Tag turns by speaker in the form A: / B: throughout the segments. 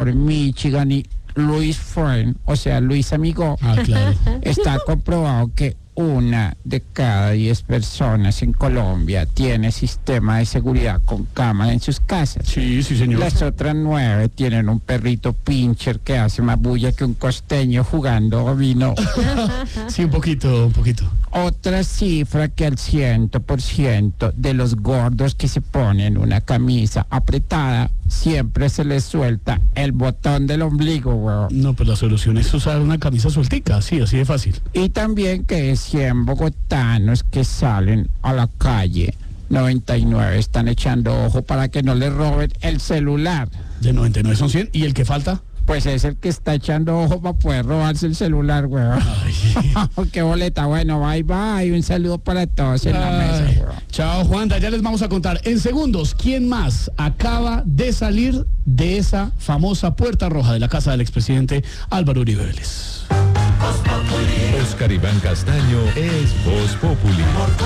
A: doctor Michigan y Luis Friend, o sea, Luis Amigo,
B: Claro.
A: está comprobado que 1 de cada 10 personas en Colombia tiene sistema de seguridad con cámara en sus casas.
B: Sí, señor.
A: Las otras 9 tienen un perrito pincher que hace más bulla que un costeño jugando dominó.
B: Sí, un poquito.
A: Otra cifra que al 100% de los gordos que se ponen una camisa apretada siempre se les suelta el botón del ombligo, weón.
B: No, pues la solución es usar una camisa sueltica, sí, así de fácil.
A: Y también que 100 bogotanos que salen a la calle, 99 están echando ojo para que no les roben el celular.
B: De 99 son 100, ¿y el que falta?
A: Pues es el que está echando ojo para poder robarse el celular, weón. Qué boleta. Bueno, bye. Un saludo para todos en la mesa, weón.
B: Chao, Juanda. Ya les vamos a contar en segundos quién más acaba de salir de esa famosa puerta roja de la casa del expresidente Álvaro Uribe Vélez.
C: Oscar Iván Castaño es Voz Populi.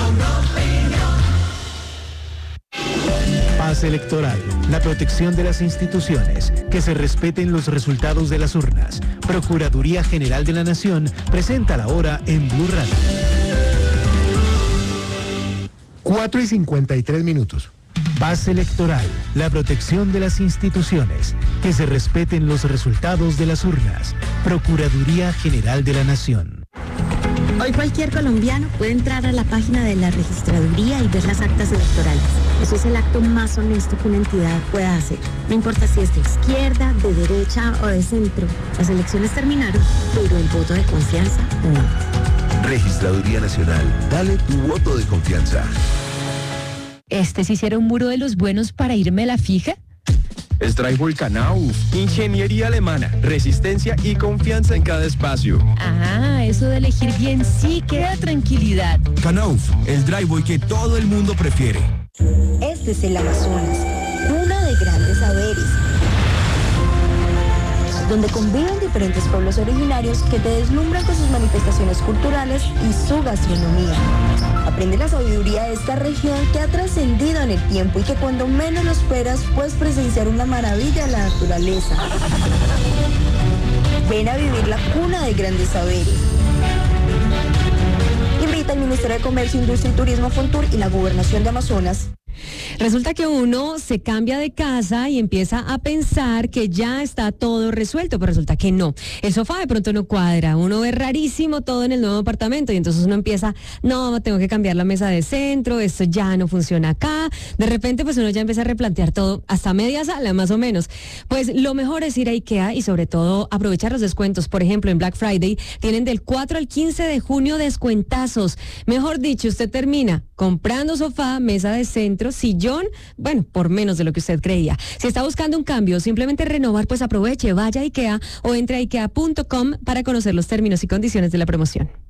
D: Paz electoral, la protección de las instituciones, que se respeten los resultados de las urnas. Procuraduría General de la Nación presenta la hora en Blue Radio.
E: 4:53.
D: Paz electoral, la protección de las instituciones, que se respeten los resultados de las urnas. Procuraduría General de la Nación.
F: Hoy cualquier colombiano puede entrar a la página de la registraduría y ver las actas electorales. Eso es el acto más honesto que una entidad pueda hacer. No importa si es de izquierda, de derecha o de centro. Las elecciones terminaron, pero el voto de confianza no.
G: Registraduría Nacional. Dale tu voto de confianza.
H: ¿Si hiciera un muro de los buenos para irme a la fija?
I: Es Drywall Knauf, ingeniería alemana, resistencia y confianza en cada espacio.
H: Eso de elegir bien sí que da tranquilidad.
I: Knauf, el drywall que todo el mundo prefiere.
F: Este es el Amazonas, cuna de grandes saberes, donde conviven diferentes pueblos originarios que te deslumbran con sus manifestaciones culturales y su gastronomía. Aprende la sabiduría de esta región que ha trascendido en el tiempo y que cuando menos lo esperas puedes presenciar una maravilla de la naturaleza. Ven a vivir la cuna de grandes saberes. Invita al Ministerio de Comercio, Industria y Turismo, Fontur y la Gobernación de Amazonas.
J: Resulta que uno se cambia de casa y empieza a pensar que ya está todo resuelto, pero resulta que no. El sofá de pronto no cuadra, uno ve rarísimo todo en el nuevo apartamento y entonces uno empieza, no, tengo que cambiar la mesa de centro, esto ya no funciona acá. De repente pues uno ya empieza a replantear todo, hasta media sala más o menos. Pues lo mejor es ir a IKEA y sobre todo aprovechar los descuentos. Por ejemplo, en Black Friday tienen del 4 al 15 de junio descuentazos. Mejor dicho, usted termina comprando sofá, mesa de centro, sillón, bueno, por menos de lo que usted creía. Si está buscando un cambio, simplemente renovar, pues aproveche, vaya a IKEA o entre a ikea.com para conocer los términos y condiciones de la promoción.